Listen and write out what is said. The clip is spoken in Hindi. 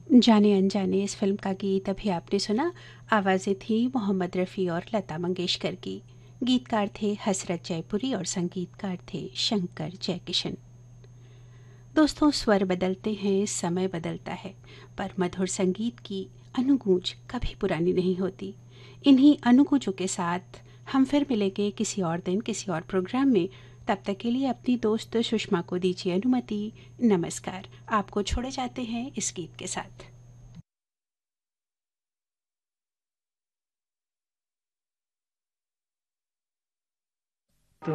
जाने अनजाने इस फिल्म का गीत अभी आपने सुना। आवाज़ें थी मोहम्मद रफ़ी और लता मंगेशकर की। गीतकार थे हसरत जयपुरी और संगीतकार थे शंकर जयकिशन। दोस्तों, स्वर बदलते हैं, समय बदलता है, पर मधुर संगीत की अनुगूंज कभी पुरानी नहीं होती। इन्हीं अनुगूंजों के साथ हम फिर मिलेंगे किसी और दिन किसी और प्रोग्राम में। तब तक के लिए अपनी दोस्त सुषमा को दीजिए अनुमति। नमस्कार। आपको छोड़े जाते हैं इस गीत के साथ।